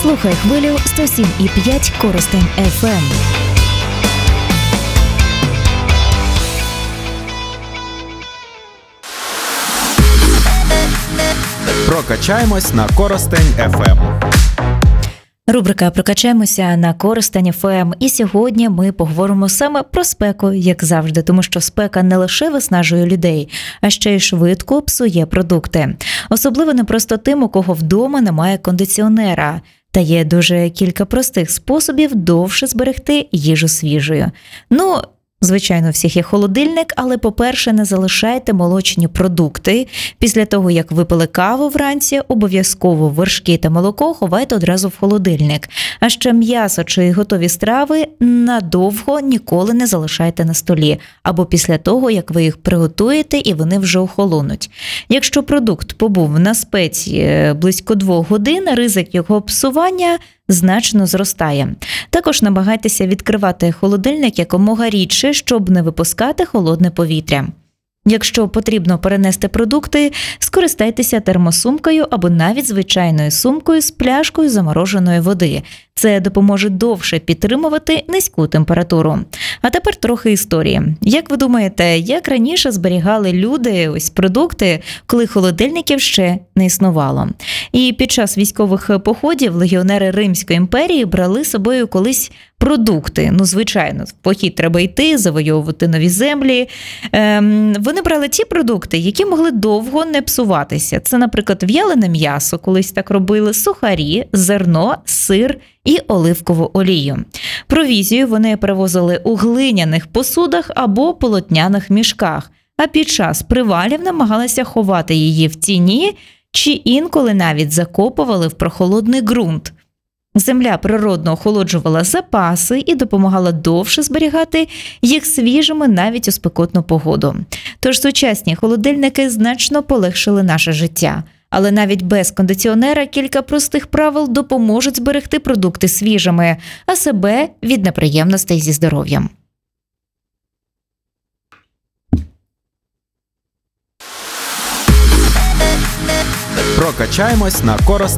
Слухай хвилю 107,5 Коростень FM. Прокачаємось на Коростень FM. Рубрика «Прокачаємося» на Коростень ФМ. І сьогодні ми поговоримо саме про спеку, як завжди, тому що спека не лише виснажує людей, а ще й швидко псує продукти. Особливо непросто тим, у кого вдома немає кондиціонера. Та є дуже кілька простих способів довше зберегти їжу свіжою. Звичайно, у всіх є холодильник, але, по-перше, не залишайте молочні продукти. Після того, як випили каву вранці, обов'язково вершки та молоко ховайте одразу в холодильник. А ще м'ясо чи готові страви надовго ніколи не залишайте на столі, або після того, як ви їх приготуєте і вони вже охолонуть. Якщо продукт побув на спеці близько 2 годин, ризик його псування значно зростає. Також намагайтеся відкривати холодильник якомога рідше, щоб не випускати холодне повітря. Якщо потрібно перенести продукти, скористайтеся термосумкою або навіть звичайною сумкою з пляшкою замороженої води. Це допоможе довше підтримувати низьку температуру. А тепер трохи історії. Як ви думаєте, як раніше зберігали люди продукти, коли холодильників ще не існувало? І під час військових походів легіонери Римської імперії брали з собою колись продукти. Звичайно, в похід треба йти, завойовувати нові землі. Вони брали ті продукти, які могли довго не псуватися. Це, наприклад, в'ялене м'ясо, колись так робили, сухарі, зерно, сир і оливкову олію. Провізію вони перевозили у глиняних посудах або полотняних мішках, а під час привалів намагалися ховати її в тіні чи інколи навіть закопували в прохолодний ґрунт. Земля природно охолоджувала запаси і допомагала довше зберігати їх свіжими навіть у спекотну погоду. Тож сучасні холодильники значно полегшили наше життя. Але навіть без кондиціонера кілька простих правил допоможуть зберегти продукти свіжими, а себе від неприємностей зі здоров'ям. Прокачаємось на Коростень